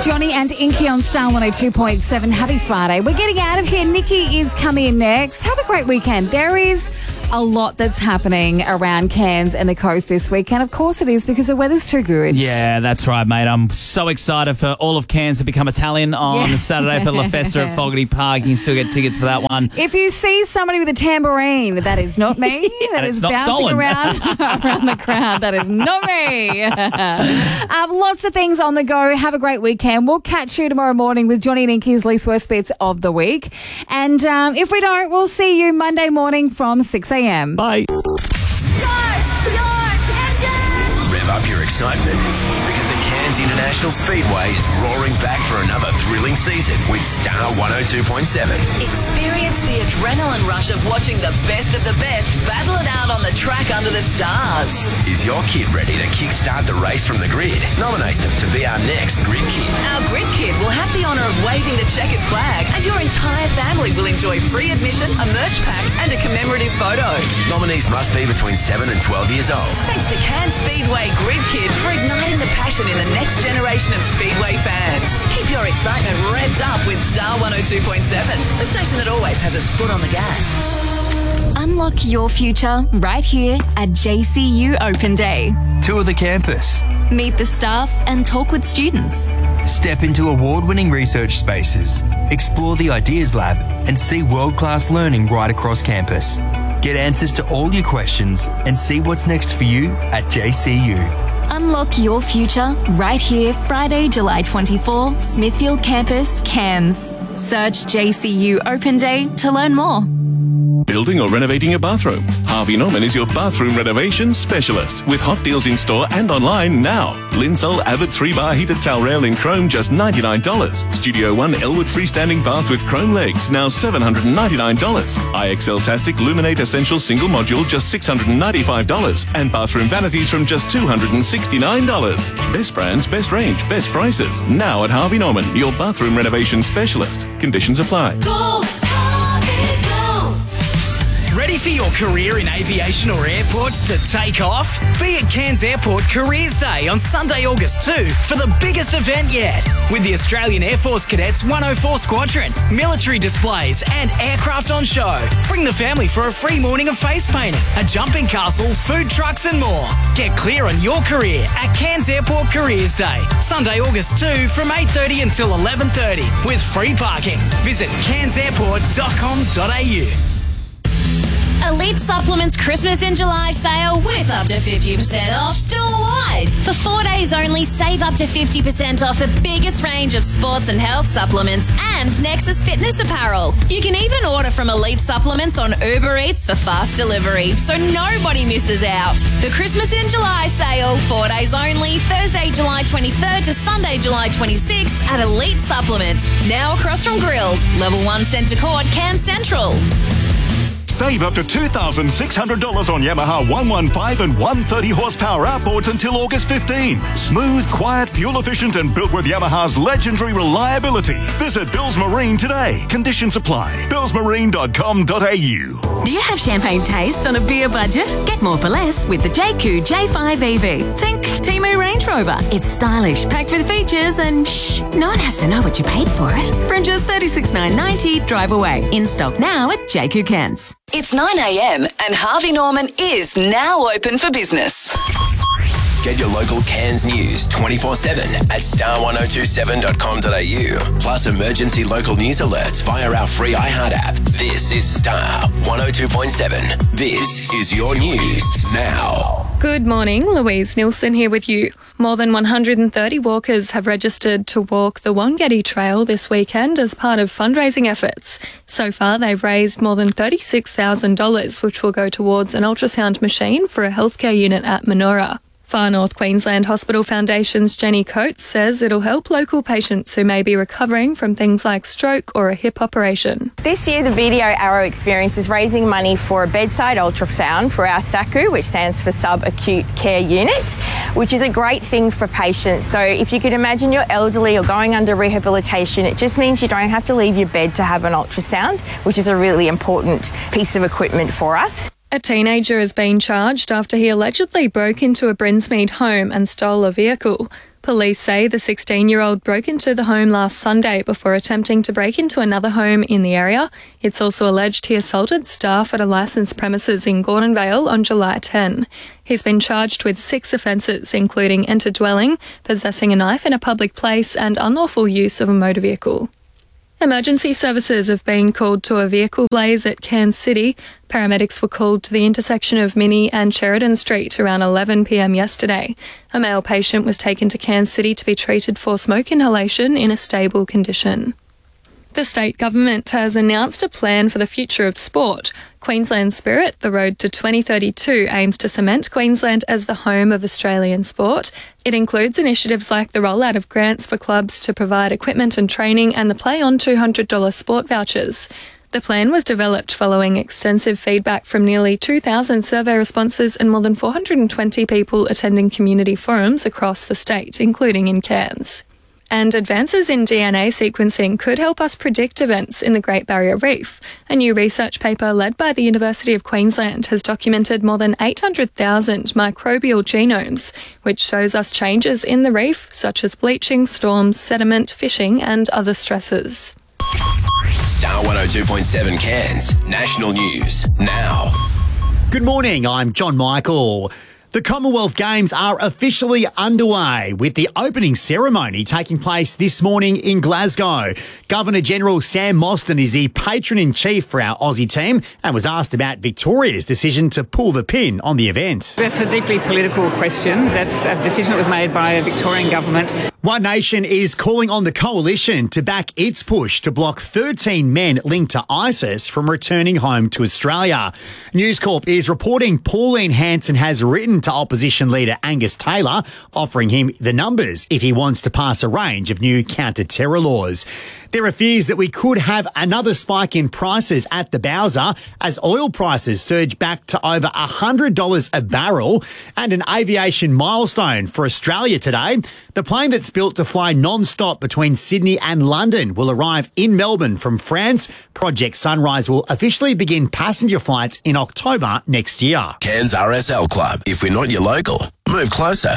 Johnny and Inky on Star 102.7. Happy Friday. We're getting out of here. Nikki is coming in next. Have a great weekend. There is a lot that's happening around Cairns and the coast this week. And of course it is because the weather's too good. Yeah, that's right, mate. I'm so excited for all of Cairns to become Italian on Saturday for La Festa at Fogarty Park. You can still get tickets for that one. If you see somebody with a tambourine, that is not me. That is bouncing stolen. around the crowd. That is not me. Lots of things on the go. Have a great weekend. We'll catch you tomorrow morning with Johnny and Inky's least worst bits of the week. And if we don't, we'll see you Monday morning from 6 a.m. Bye. Rev up your excitement because the Cairns International Speedway is roaring back for another thrilling season with Star 102.7. Experience the adrenaline rush of watching the best battle it out on the track under the stars. Is your kid ready to kickstart the race from the grid? Nominate them to be our next Grid Kid. Our Grid Kid will have the honour of waving the checkered flag, and your entire family will enjoy free admission, a merch pack and a commemorative photo. Nominees must be between 7 and 12 years old. Thanks to Cairns Speedway Grid Kid for igniting the passion in the next generation of Speedway fans. Keep your excitement revved up with Star 102.7, the station that always has its foot on the gas. Unlock your future right here at JCU Open Day. Tour the campus. Meet the staff and talk with students. Step into award-winning research spaces. Explore the Ideas Lab and see world-class learning right across campus. Get answers to all your questions and see what's next for you at JCU. Unlock your future right here, Friday, July 24, Smithfield Campus, Cairns. Search JCU Open Day to learn more. Building or renovating your bathroom? Harvey Norman is your bathroom renovation specialist with hot deals in store and online now. Linsol Avid 3-bar heated towel rail in chrome, just $99. Studio One Elwood freestanding bath with chrome legs, now $799. IXL Tastic Luminate Essential single module, just $695. And bathroom vanities from just $269. Best brands, best range, best prices. Now at Harvey Norman, your bathroom renovation specialist. Conditions apply. Go, Harvey, go! Ready for your career in aviation or airports to take off? Be at Cairns Airport Careers Day on Sunday, August 2 for the biggest event yet. With the Australian Air Force Cadets 104 Squadron, military displays and aircraft on show. Bring the family for a free morning of face painting, a jumping castle, food trucks and more. Get clear on your career at Cairns Airport Careers Day, Sunday, August 2 from 8:30 until 11:30 with free parking. Visit cairnsairport.com.au. Elite Supplements Christmas in July sale with up to 50% off store-wide. For 4 days only, save up to 50% off the biggest range of sports and health supplements and Nexus Fitness apparel. You can even order from Elite Supplements on Uber Eats for fast delivery, so nobody misses out. The Christmas in July sale, 4 days only, Thursday, July 23rd to Sunday, July 26th at Elite Supplements. Now across from Grilled, Level 1 Centre Court, Cairns Central. Save up to $2,600 on Yamaha 115 and 130 horsepower outboards until August 15. Smooth, quiet, fuel efficient and built with Yamaha's legendary reliability. Visit Bills Marine today. Conditions apply. billsmarine.com.au. Do you have champagne taste on a beer budget? Get more for less with the JQ J5 EV. Think Timu Range Rover. It's stylish, packed with features and shh, no one has to know what you paid for it. From just $36,990, drive away. In stock now at JQ Cairns. It's 9 a.m. and Harvey Norman is now open for business. Get your local Cairns news 24/7 at star1027.com.au. Plus emergency local news alerts via our free iHeart app. This is Star 102.7. This is your news now. Good morning, Louise Nilsson here with you. More than 130 walkers have registered to walk the Wangari Trail this weekend as part of fundraising efforts. So far, they've raised more than $36,000, which will go towards an ultrasound machine for a healthcare unit at Manoora. Far North Queensland Hospital Foundation's Jenny Coates says it'll help local patients who may be recovering from things like stroke or a hip operation. This year, the BDO Arrow Experience is raising money for a bedside ultrasound for our SACU, which stands for Sub-Acute Care Unit, which is a great thing for patients. So if you could imagine you're elderly or going under rehabilitation, it just means you don't have to leave your bed to have an ultrasound, which is a really important piece of equipment for us. A teenager has been charged after he allegedly broke into a Brinsmead home and stole a vehicle. Police say the 16-year-old broke into the home last Sunday before attempting to break into another home in the area. It's also alleged he assaulted staff at a licensed premises in Gordonvale on July 10. He's been charged with 6 offences, including enter dwelling, possessing a knife in a public place and unlawful use of a motor vehicle. Emergency services have been called to a vehicle blaze at Cairns City. Paramedics were called to the intersection of Minnie and Sheridan Street around 11 p.m. yesterday. A male patient was taken to Cairns City to be treated for smoke inhalation in a stable condition. The state government has announced a plan for the future of sport. Queensland Spirit, the road to 2032, aims to cement Queensland as the home of Australian sport. It includes initiatives like the rollout of grants for clubs to provide equipment and training and the Play On $200 sport vouchers. The plan was developed following extensive feedback from nearly 2,000 survey responses and more than 420 people attending community forums across the state, including in Cairns. And advances in DNA sequencing could help us predict events in the Great Barrier Reef. A new research paper led by the University of Queensland has documented more than 800,000 microbial genomes, which shows us changes in the reef, such as bleaching, storms, sediment, fishing and other stresses. Star 102.7 Cairns, national news, now. Good morning, I'm John Michael. The Commonwealth Games are officially underway, with the opening ceremony taking place this morning in Glasgow. Governor-General Sam Mostyn is the patron-in-chief for our Aussie team and was asked about Victoria's decision to pull the pin on the event. That's a deeply political question. That's a decision that was made by a Victorian government. One Nation is calling on the coalition to back its push to block 13 men linked to ISIS from returning home to Australia. News Corp is reporting Pauline Hanson has written to opposition leader Angus Taylor, offering him the numbers if he wants to pass a range of new counter-terror laws. There are fears that we could have another spike in prices at the Bowser as oil prices surge back to over $100 a barrel, and an aviation milestone for Australia today. The plane that's built to fly non-stop between Sydney and London will arrive in Melbourne from France. Project Sunrise will officially begin passenger flights in October next year. Cairns RSL Club. If we're not your local, move closer.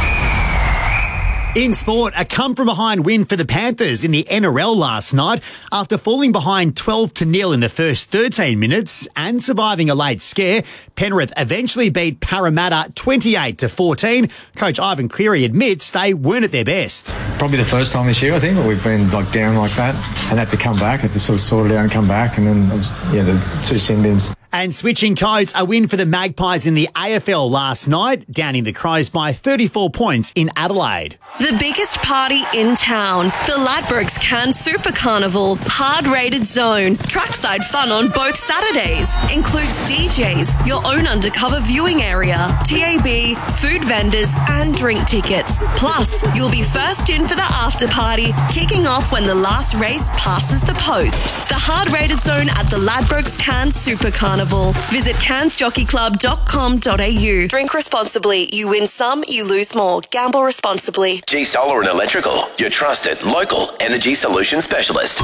In sport, a come-from-behind win for the Panthers in the NRL last night after falling behind 12-0 in the first 13 minutes and surviving a late scare. Penrith eventually beat Parramatta 28-14. Coach Ivan Cleary admits they weren't at their best. Probably the first time this year, I think, that we've been down like that and had to come back, had to sort of sort it out and come back, and then, the 2 sin bins. And switching codes, a win for the Magpies in the AFL last night, downing the Crows by 34 points in Adelaide. The biggest party in town, the Ladbrokes Cairns Super Carnival, hard-rated zone, trackside fun on both Saturdays, includes DJs, your own undercover viewing area, TAB, food vendors and drink tickets. Plus, you'll be first in for the after party, kicking off when the last race passes the post. The hard-rated zone at the Ladbrokes Cairns Super Carnival. Visit cairnsjockeyclub.com.au. Drink responsibly. You win some, you lose more. Gamble responsibly. G Solar and Electrical, your trusted local energy solution specialist.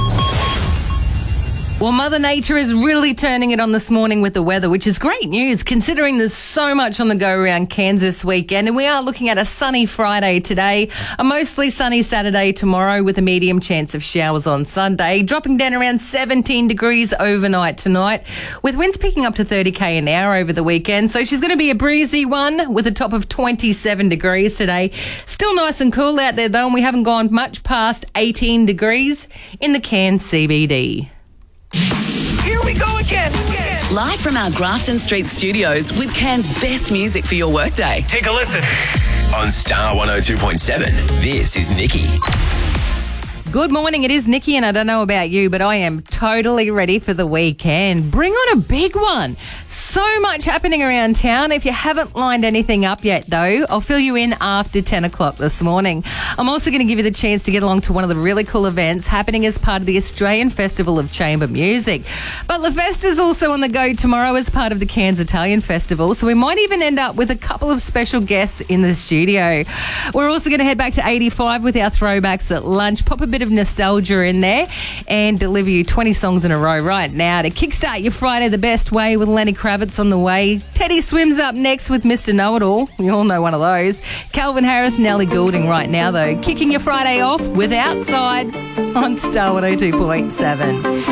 Well, Mother Nature is really turning it on this morning with the weather, which is great news considering there's so much on the go around Cairns this weekend. And we are looking at a sunny Friday today, a mostly sunny Saturday tomorrow with a medium chance of showers on Sunday, dropping down around 17 degrees overnight tonight, with winds picking up to 30k an hour over the weekend. So she's going to be a breezy one with a top of 27 degrees today. Still nice and cool out there though, and we haven't gone much past 18 degrees in the Cairns CBD. Here we go again. Live from our Grafton Street studios with Cairns' best music for your workday. Take a listen. On Star 102.7, this is Nikki. Good morning, it is Nikki, and I don't know about you, but I am totally ready for the weekend. Bring on a big one. So much happening around town. If you haven't lined anything up yet, though, I'll fill you in after 10 o'clock this morning. I'm also going to give you the chance to get along to one of the really cool events happening as part of the Australian Festival of Chamber Music. But La Festa's also on the go tomorrow as part of the Cairns Italian Festival, so we might even end up with a couple of special guests in the studio. We're also going to head back to 85 with our throwbacks at lunch, pop a bit bit of nostalgia in there and deliver you 20 songs in a row right now to kickstart your Friday the best way with Lenny Kravitz on the way. Teddy Swims up next with Mr. Know-It-All. We all know one of those. Calvin Harris and Ellie Goulding right now, though. Kicking your Friday off with Outside on Star 102.7.